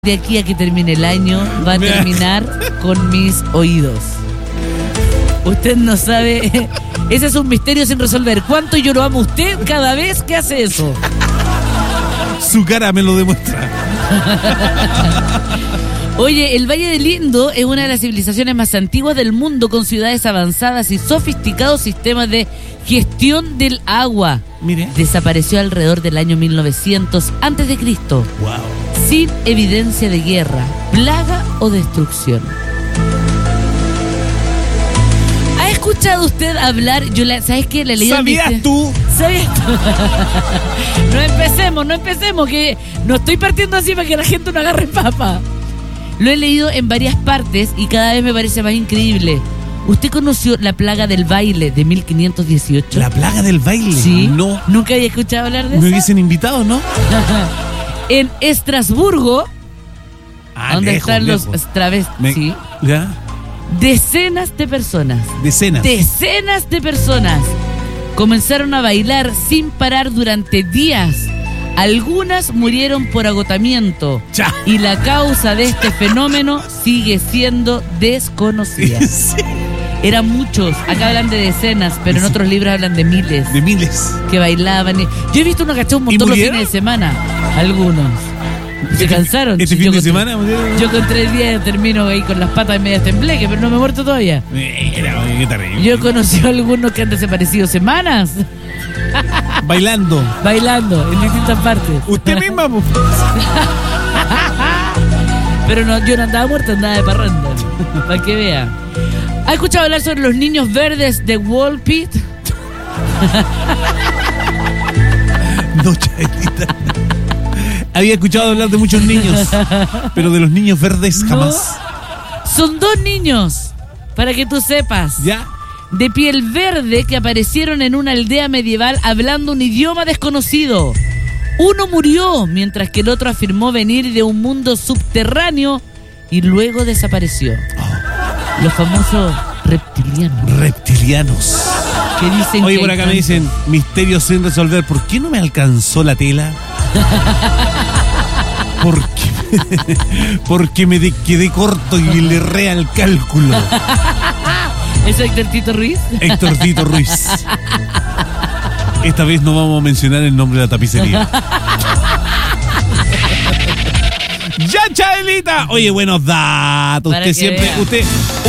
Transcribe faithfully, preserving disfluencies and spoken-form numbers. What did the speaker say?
De aquí a que termine el año va a terminar con mis oídos. Usted no sabe. Ese es un misterio sin resolver. ¿Cuánto yo lo amo a usted cada vez que hace eso? Su cara me lo demuestra. Oye, el Valle del Indo es una de las civilizaciones más antiguas del mundo, con ciudades avanzadas y sofisticados sistemas de gestión del agua. Mire. Desapareció alrededor del año mil novecientos antes de Cristo. Wow. Sin evidencia de guerra, plaga o destrucción. ¿Ha escuchado usted hablar? Yo la, ¿sabes qué? La leí. ¿Sabías tú? ¿Sabías tú? No empecemos, no empecemos, que no estoy partiendo así para que la gente no agarre papa. Lo he leído en varias partes y cada vez me parece más increíble. ¿Usted conoció la plaga del baile de mil quinientos dieciocho? ¿La plaga del baile? Sí. No. ¿Nunca había escuchado hablar de eso? Me hubiesen invitado, ¿no? En Estrasburgo, Ah, donde lejos, están lejos. los travestis, Me- sí, ¿Ya? decenas de personas, Decenas. decenas de personas comenzaron a bailar sin parar durante días. Algunas murieron por agotamiento Cha. y la causa de este fenómeno sigue siendo desconocida. Sí. Eran muchos, acá hablan de decenas, pero en otros libros hablan de miles De miles. que bailaban. Yo he visto unos cachados un montón los murieron? fines de semana, algunos. Se Este- cansaron. Este Sí, fin yo de con- semana murieron. Yo con tres días termino ahí con las patas medias tembleque, pero no me he muerto todavía. Mira, oye, qué terrible. Yo he conocido a algunos que han desaparecido semanas Bailando. bailando en distintas partes. Usted misma, po. Pero no, yo no andaba muerto, andaba de parranda. Para que vea. ¿Ha escuchado hablar sobre los niños verdes de Wall Pit? No, Chaelita. Había escuchado hablar de muchos niños, pero de los niños verdes jamás. Son dos niños, para que tú sepas. ¿Ya? De piel verde que aparecieron en una aldea medieval hablando un idioma desconocido. Uno murió, mientras que el otro afirmó venir de un mundo subterráneo y luego desapareció. Los famosos reptilianos. Reptilianos. Que dicen Oye, que por hay acá me tantos- dicen, misterios sin resolver. ¿Por qué no me alcanzó la tela? Porque, porque me de- quedé corto y le erré al cálculo. ¿Es Héctor Tito Ruiz? Héctor Tito Ruiz. Esta vez no vamos a mencionar el nombre de la tapicería. ¡Ya, Chaelita! Oye, buenos datos. Para Usted que siempre, vea. usted,